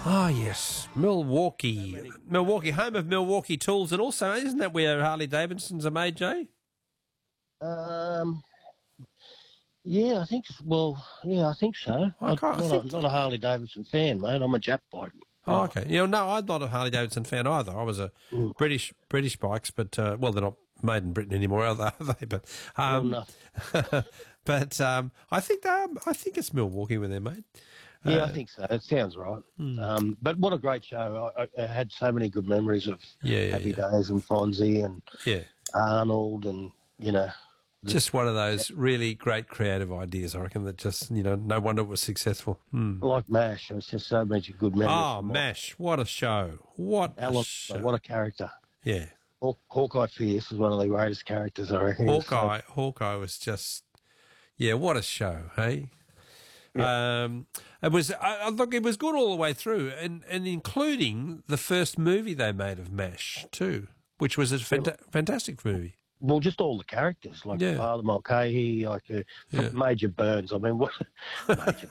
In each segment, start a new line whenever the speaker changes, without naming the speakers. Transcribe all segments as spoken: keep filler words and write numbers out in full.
Ah, yes, Milwaukee. Milwaukee, home of Milwaukee Tools, and also, isn't that where Harley Davidsons are made, Jay?
Um, yeah, I think. s- Well, yeah, I think so.
I
I'm
can't- I
not,
think-
a, not a Harley Davidson fan, mate. I'm a Jap bike.
Oh, okay. You know, no, I'm not a Harley Davidson fan either. I was a
Mm.
British British bikes, but uh, well, they're not made in Britain anymore, are they? Are they? But um,
Well,
but um, I think they are, I think it's Milwaukee when they're made.
Yeah,
Uh,
I think so. It sounds right.
Hmm.
Um, but what a great show! I, I, I had so many good memories of
Yeah, yeah,
Happy
yeah.
Days and Fonzie and
Yeah,
Arnold, and you know,
just one of those really great creative ideas. I reckon that just you know, no wonder it was successful. Hmm.
like MASH. It was just so many good memories.
Oh,
from
MASH! What a show! What a
Alan,
show!
what a character!
Yeah,
Haw- Hawkeye Fierce is one of the greatest characters, I reckon. He was so-
Hawkeye. Hawkeye was just yeah, what a show, hey. Um, it was. I, I look, it was good all the way through, and, and including the first movie they made of MASH too, which was a fanta- fantastic movie.
Well, just all the characters, like
Yeah.
Father Mulcahy, like uh,
Yeah.
Major Burns. I mean, what? Major,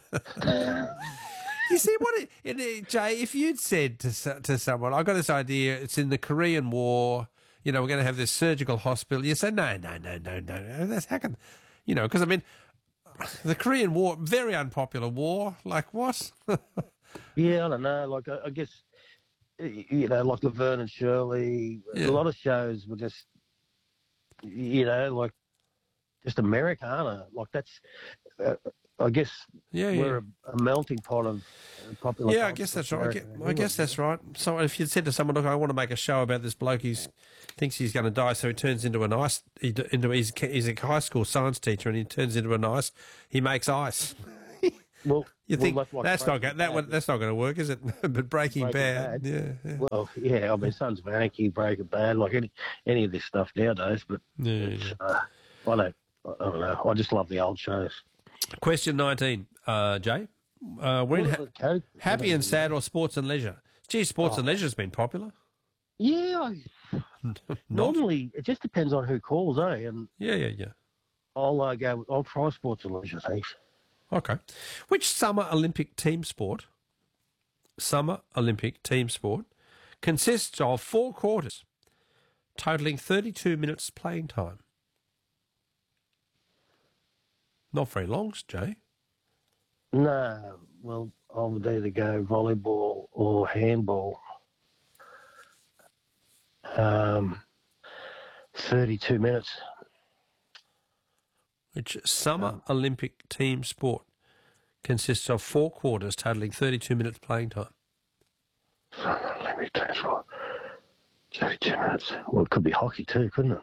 You see what, it, it, it- Jay? If you'd said to so- to someone, "I got this idea. It's in the Korean War. You know, we're going to have this surgical hospital." You say, "No, no, no, no, no. That's how can, you know?" Because I mean, the Korean War, very unpopular war. Like what?
yeah, I don't know. Like, I, I guess, y- you know, like Laverne and Shirley.
Yeah.
A lot of shows were just, you know, like just Americana. Like that's, uh, I guess,
Yeah, yeah.
we're a, a melting pot of uh, popular.
Yeah, I
culture
guess
for
that's right. I
America
guess,
anyway.
I guess that's right. So if you'd said to someone, "Look, I want to make a show about this bloke who's thinks he's going to die, so he turns into an ice, he, d- into he's, he's a high school science teacher, and he turns into an ice, he makes ice."
Well,
You
well,
think
that's, like
that's not
Breaking
go, that
Bad.
one, that's not going to work, is it? But Breaking,
Breaking
Bad,
Bad.
yeah, yeah.
Well, yeah, I mean, Sons of Anarchy, Breaking Bad, like any any of this stuff nowadays. But
Yeah,
it's,
yeah.
uh, I don't, I don't know. I just love the old shows.
Question nineteen, uh, Jay. Uh, we're in
What
ha-
was it, Coke?
happy and sad or sports and leisure. Gee, sports
Oh.
and leisure's been popular.
Yeah, I,
Not.
normally it just depends on who calls, eh? And
Yeah, yeah, yeah.
I'll uh, go. I'll try sports and leisure. Thanks.
Okay. Which summer Olympic team sport, summer Olympic team sport, consists of four quarters, totaling thirty-two minutes playing time? Not very long, Jay.
No, well, I would either go volleyball or handball. Um, thirty-two minutes.
Which summer Olympic team sport consists of four quarters, totaling thirty-two minutes playing time?
Let me tell you what. thirty-two minutes. Well, it could be hockey too, couldn't it?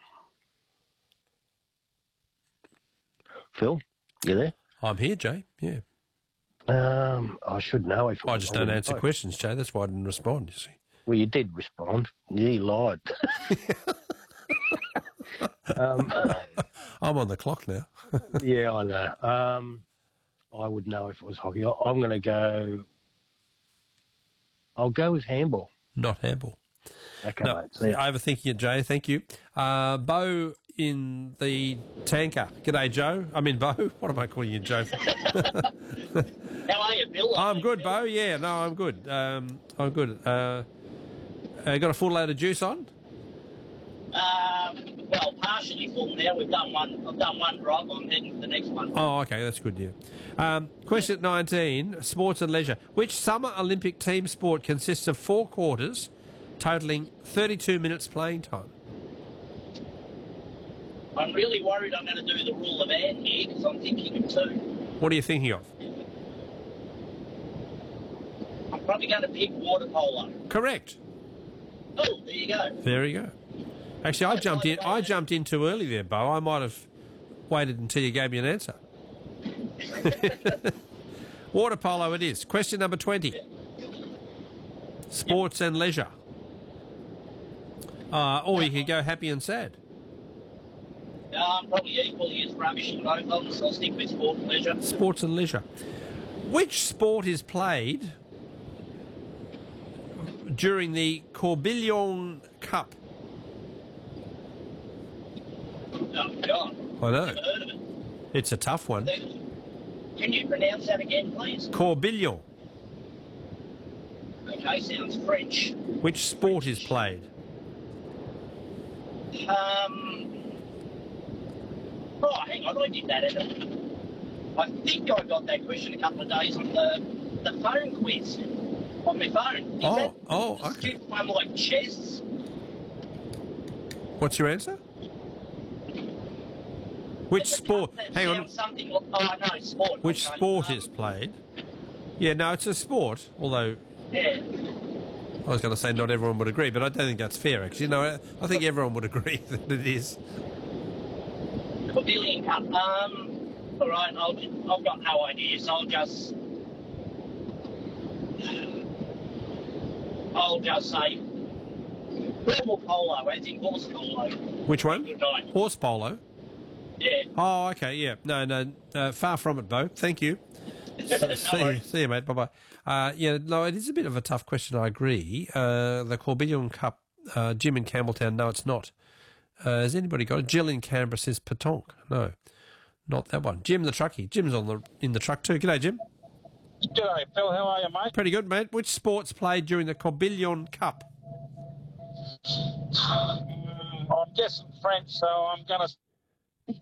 Phil, you there?
I'm here, Jay. Yeah.
Um, I should know if
I just don't
wouldn't
answer
know.
questions, Jay. That's why I didn't respond, you see.
Well, you did respond. You lied. um,
I'm on the clock now.
yeah, I know. Um, I would know if it was hockey. I, I'm going to go. I'll go with handball.
Not handball.
Okay,
No,
mate. See ya.
overthinking it, Jay. Thank you. Uh, Bo in the tanker. G'day, Joe. I mean, Bo. What am I calling you, Joe?
How are you, Bill?
I'm good, Bo. Yeah, no, I'm good. Um, I'm good. Uh, uh, got a full load of juice on?
Um, well, partially full now. We've done one. I've done one drive. I'm heading for the next one.
Oh, okay, that's good, yeah. Um, question nineteen, sports and leisure. Which summer Olympic team sport consists of four quarters, totaling thirty-two minutes playing time?
I'm really worried I'm going to do the rule of Anne here because I'm thinking of two.
What are you thinking of?
I'm probably going to pick water polo.
Correct.
Oh, there you go.
There you go. Actually, I jumped in. I jumped in too early there, Bo. I might have waited until you gave me an answer. Water polo it is. Question number twenty. Sports and leisure. Uh, or you could go happy and sad.
Uh, I'm probably equally as rubbish in both of them, so I'll stick with sport and leisure.
Sports and leisure. Which sport is played during the Corbillon Cup?
Oh, God.
I know.
Never heard of it.
It's a tough one.
Can you pronounce that again, please?
Corbillon.
okay, sounds French.
Which sport is played?
Um, oh, hang on, I did that. At I think I got that question a couple of days on the, the phone quiz on my phone. Is
Oh,
that
oh,
a
okay.
stupid one like chess?
What's your answer? Which
Does it
sport?
sound-
Hang on.
sound Something like, oh, no, sport.
Which
okay.
sport
Um,
is played? Yeah, no, it's a sport. Although
Yeah.
I was going to say not everyone would agree, but I don't think that's fair. Actually, no, I think everyone would agree that it is.
Pavilion Cup. Um, all right, I'll, I've got no idea, so I'll just... I'll just say Rebel Polo, as in horse polo.
Which one?
Good night.
Horse polo.
Yeah.
Oh, okay, yeah. No, no, uh, far from it, Bo. Thank you.
No
see, you,
worries.
see you, mate. Bye-bye. Uh, yeah, no, it is a bit of a tough question, I agree. Uh, the Corbillon Cup, uh, Jim in Campbelltown, no, it's not. Uh, has anybody got it? Jill in Canberra says Petanque. No, not that one. Jim the truckie. Jim's on the in the truck too. G'day, Jim.
G'day, Phil. How are you, mate?
Pretty good, mate. Which sports played during the Corbillon Cup?
I'm guessing French, so I'm going to...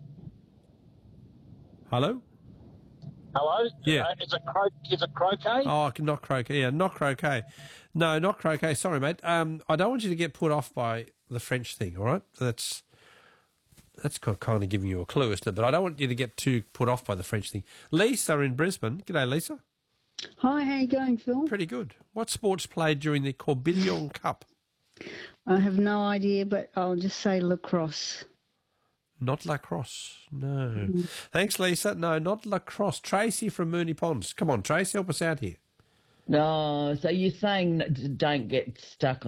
Hello?
Hello?
Yeah.
Uh, is, it cro- is it croquet?
Oh, not croquet. Yeah, not croquet. No, not croquet. Sorry, mate. Um, I don't want you to get put off by the French thing, all right? That's that's kind of giving you a clue, isn't it? But I don't want you to get too put off by the French thing. Lisa in Brisbane. G'day, Lisa.
Hi, how you going, Phil?
Pretty good. What sports played during the Corbillon Cup?
I have no idea, but I'll just say lacrosse.
Not lacrosse. No. Thanks, Lisa. No, not lacrosse. Tracy from Mooney Ponds. Come on, Tracy, help us out here.
No, so you're saying that don't get stuck